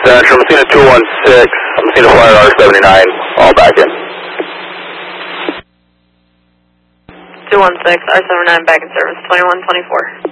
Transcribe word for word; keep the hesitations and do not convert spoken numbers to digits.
Central, Messina two one six, Messina Flyer R seventy-nine, all back in. two one six, R seventy-nine back in service, twenty-one twenty-four.